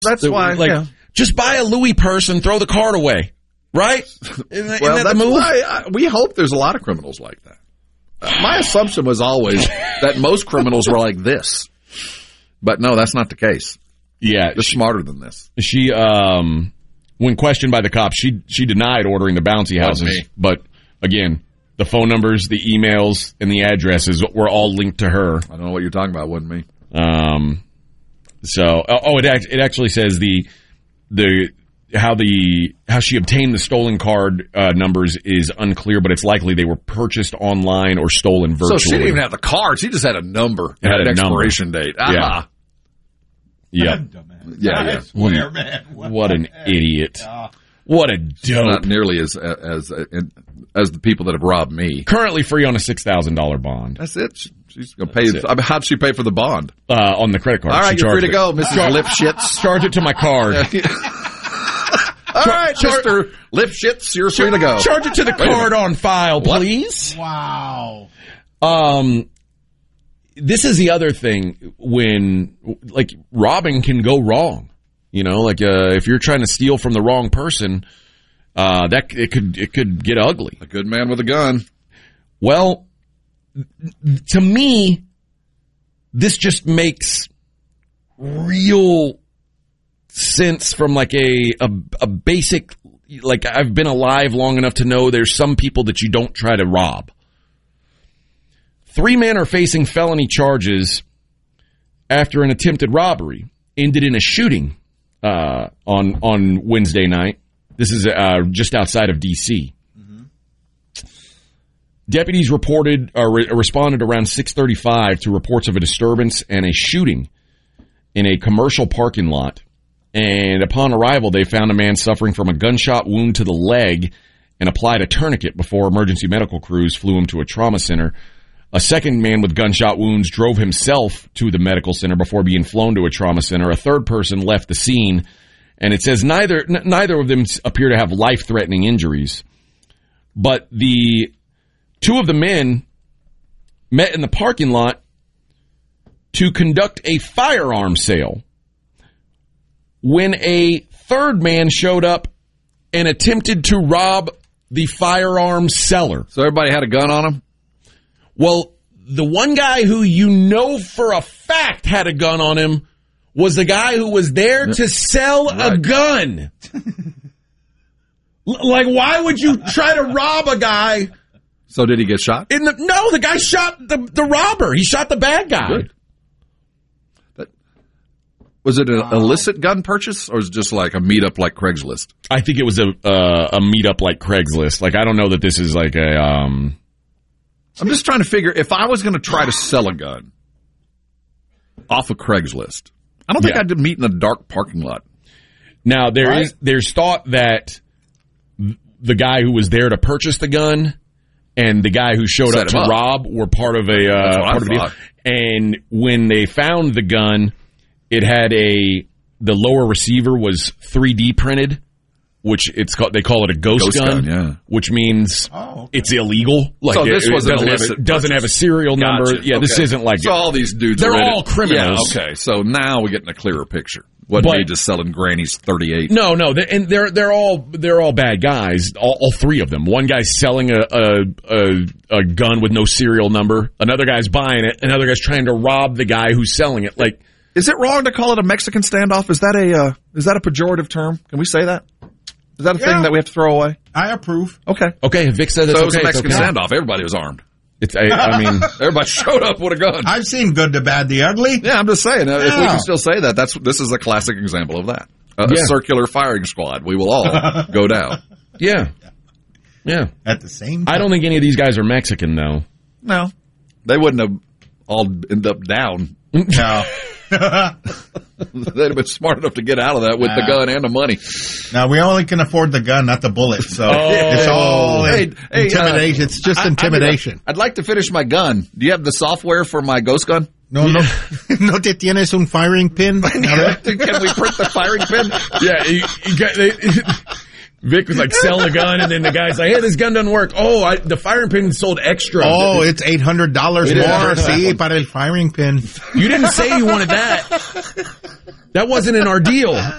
That's why, like, just buy a Louis purse and throw the card away, right? Isn't that the move? Why we hope there's a lot of criminals like that. My assumption was always that most criminals were like this. But no, that's not the case. Yeah. They're smarter than this. She, when questioned by the cops, she denied ordering the bouncy houses. But, again, the phone numbers, the emails, and the addresses were all linked to her. I don't know what you're talking about. Wasn't me. It actually says how she obtained the stolen card numbers is unclear, but it's likely they were purchased online or stolen virtually. So she didn't even have the card; she just had a number and an expiration date. Yeah. Yeah. What an idiot! What a dope! Not nearly as the people that have robbed me. Currently free on a $6,000 bond. That's it. She's going to pay. How'd she pay for the bond? On the credit card. All right, you're free to go, Mrs. Lipschitz. Charge it to my card. All right, Mr. Lipschitz, you're free to go. Charge it to the card on file, please. Wow. This is the other thing when, like, robbing can go wrong. You know, like, if you're trying to steal from the wrong person, it could get ugly. A good man with a gun. Well, to me, this just makes real sense from like a basic, like, I've been alive long enough to know there's some people that you don't try to rob. 3 men are facing felony charges after an attempted robbery ended in a shooting on Wednesday night. This is just outside of D.C. Mm-hmm. Deputies responded around 6:35 to reports of a disturbance and a shooting in a commercial parking lot. And upon arrival, they found a man suffering from a gunshot wound to the leg and applied a tourniquet before emergency medical crews flew him to a trauma center. A second man with gunshot wounds drove himself to the medical center before being flown to a trauma center. A third person left the scene, and it says neither of them appear to have life-threatening injuries. But the two of the men met in the parking lot to conduct a firearm sale when a third man showed up and attempted to rob the firearm seller. So everybody had a gun on him? Well, the one guy who you know for a fact had a gun on him was the guy who was there to sell a gun. Like, why would you try to rob a guy? So did he get shot? No, the guy shot the robber. He shot the bad guy. Good. Was it an illicit gun purchase, or was it just like a meetup like Craigslist? I think it was a meetup like Craigslist. Like, I don't know that this is like a... I'm just trying to figure, if I was going to try to sell a gun off of Craigslist, I don't think I'd meet in a dark parking lot. Now, there's thought that the guy who was there to purchase the gun and the guy who showed up to rob were part of a deal. And when they found the gun, it had the lower receiver was 3D printed, which they call it a ghost gun, which means it's illegal. Like, so this doesn't have a serial number. Yeah, this isn't like... So all these dudes they're all criminals. Yeah, okay. So now we're getting a clearer picture. Wasn't me just selling Granny's 38. No, and they're all bad guys. All three of them. One guy's selling a gun with no serial number. Another guy's buying it. Another guy's trying to rob the guy who's selling it. Like, is it wrong to call it a Mexican standoff? Is that a pejorative term? Can we say that? Is that a thing that we have to throw away? I approve. Okay. Vic says it's okay. So it was a Mexican standoff. Everybody was armed. I mean, everybody showed up with a gun. I've seen Good, the Bad, the Ugly. Yeah, I'm just saying. If we can still say that, this is a classic example of that. A circular firing squad. We will all go down. Yeah. At the same time. I don't think any of these guys are Mexican, though. No. They wouldn't have all ended up down. No. They'd have been smart enough to get out of that with the gun and the money. Now, we only can afford the gun, not the bullet. So it's all intimidation. It's just intimidation. I'd like to finish my gun. Do you have the software for my ghost gun? No te tienes un firing pin? Can we print the firing pin? Yeah, Vic was like, sell the gun, and then the guy's like, hey, this gun doesn't work. Oh, the firing pin sold extra. Oh, it's $800 more. See, para el firing pin. You didn't say you wanted that. That wasn't in our deal.